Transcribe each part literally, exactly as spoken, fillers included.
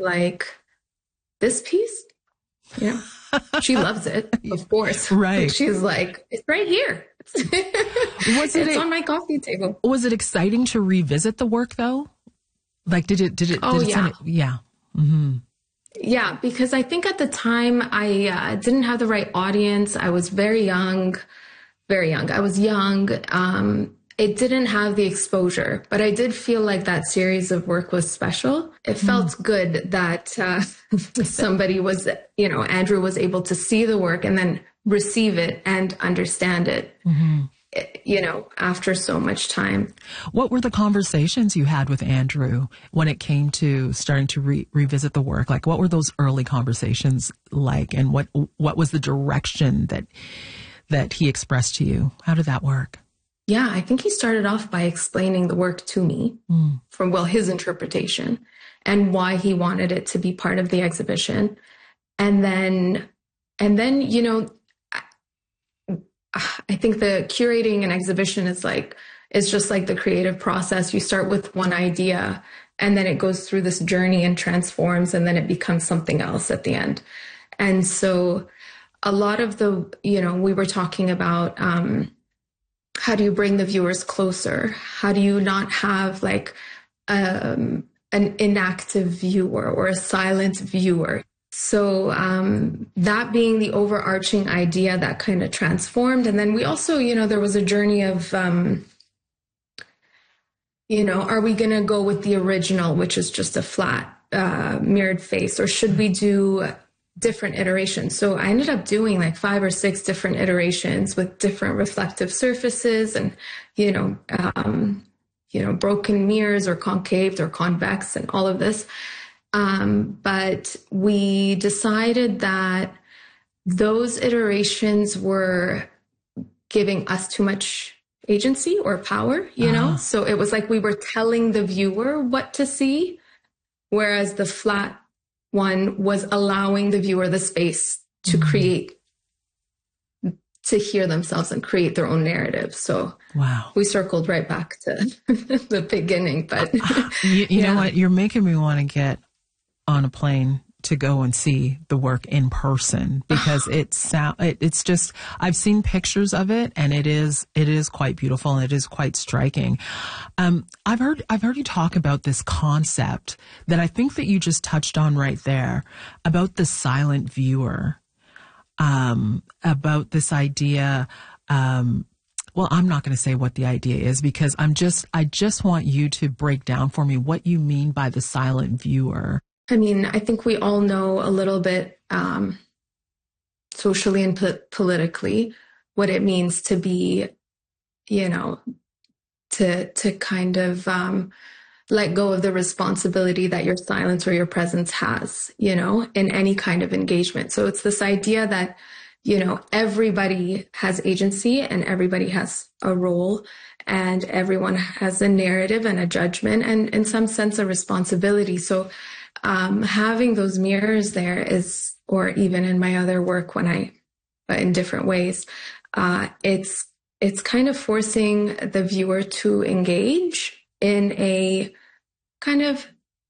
like, this piece? Yeah. She loves it, of course. Right. She's like, it's right here. Was it it's a, on my coffee table. Was it exciting to revisit the work though? Like, did it, did it, oh, did it yeah. It, yeah. Mm-hmm. Yeah. Because I think at the time I uh, didn't have the right audience. I was very young, very young. I was young. Um, it didn't have the exposure, but I did feel like that series of work was special. It felt mm. good that uh, somebody was, you know, Andrew was able to see the work and then receive it and understand it, mm-hmm. you know, after so much time. What were the conversations you had with Andrew when it came to starting to re- revisit the work? Like, what were those early conversations like, and what what was the direction that that he expressed to you? How did that work? Yeah, I think he started off by explaining the work to me mm. from, well, his interpretation and why he wanted it to be part of the exhibition. And then, and then, you know, I think the curating an exhibition is like, it's just like the creative process. You start with one idea and then it goes through this journey and transforms, and then it becomes something else at the end. And so a lot of the, you know, we were talking about, um, how do you bring the viewers closer? How do you not have like um, an inactive viewer or a silent viewer? So um, that being the overarching idea that kind of transformed. And then we also, you know, there was a journey of, um, you know, are we going to go with the original, which is just a flat uh, mirrored face, or should we do different iterations? So I ended up doing like five or six different iterations with different reflective surfaces and, you know, um, you know, broken mirrors or concaved or convex and all of this. Um, but we decided that those iterations were giving us too much agency or power, you uh-huh. know? So it was like we were telling the viewer what to see, whereas the flat one was allowing the viewer the space to mm-hmm. create, to hear themselves and create their own narrative. So wow, we circled right back to the beginning. But you, you yeah. know what? You're making me want to get on a plane to go and see the work in person, because it's sound, it, it's just, I've seen pictures of it and it is, it is quite beautiful and it is quite striking. Um, I've heard, I've heard you talk about this concept that I think that you just touched on right there about the silent viewer, um, about this idea, um, well, I'm not going to say what the idea is, because I'm just, I just want you to break down for me what you mean by the silent viewer. I mean, I think we all know a little bit um, socially and po- politically what it means to be, you know, to to kind of um, let go of the responsibility that your silence or your presence has, you know, in any kind of engagement. So it's this idea that, you know, everybody has agency and everybody has a role and everyone has a narrative and a judgment and in some sense a responsibility. So Um, having those mirrors there is, or even in my other work when I, but in different ways, uh, it's, it's kind of forcing the viewer to engage in a kind of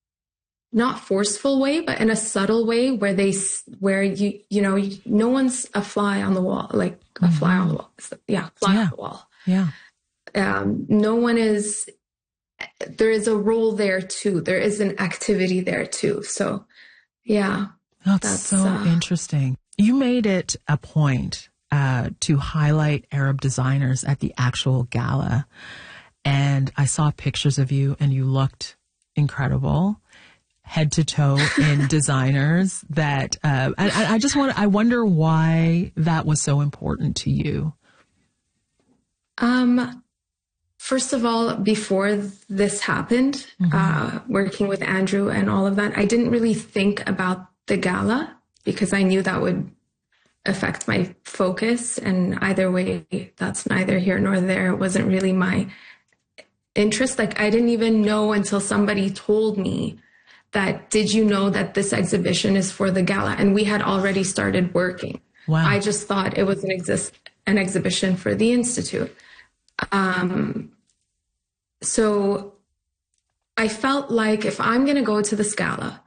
not forceful way, but in a subtle way where they, where you, you know, no one's a fly on the wall, like a mm-hmm. fly on the wall. Yeah. Fly yeah. on the wall. Yeah. Um, no one is, there is a role there too. There is an activity there too. So, yeah. That's, that's so uh, interesting. You made it a point uh, to highlight Arab designers at the actual gala. And I saw pictures of you and you looked incredible, head to toe in designers that, uh, I, I just want, I wonder why that was so important to you. Um, First of all, before this happened, mm-hmm. uh, working with Andrew and all of that, I didn't really think about the gala because I knew that would affect my focus. And either way, that's neither here nor there. It wasn't really my interest. Like, I didn't even know until somebody told me that, did you know that this exhibition is for the gala? And we had already started working. Wow. I just thought it was an, exist- an exhibition for the Institute. Um, so I felt like if I'm going to go to this gala